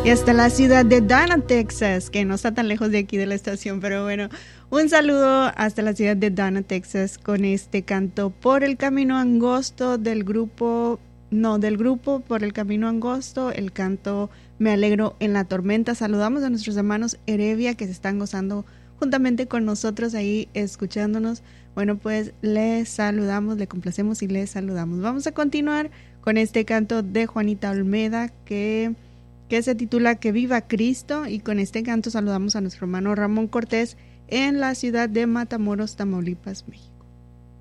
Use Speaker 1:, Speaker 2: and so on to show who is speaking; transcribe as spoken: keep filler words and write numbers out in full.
Speaker 1: Y hasta la ciudad de Dana, Texas, que no está tan lejos de aquí de la estación, pero bueno, un saludo hasta la ciudad de Dana, Texas, con este canto Por el Camino Angosto del grupo, no, del grupo Por el Camino Angosto, el canto Me Alegro en la Tormenta. Saludamos a nuestros hermanos Heredia que se están gozando juntamente con nosotros ahí escuchándonos. Bueno, pues les saludamos, le complacemos y les saludamos. Vamos a continuar con este canto de Juanita Olmeda que... que se titula Que Viva Cristo, y con este canto saludamos a nuestro hermano Ramón Cortés en la ciudad de Matamoros, Tamaulipas, México.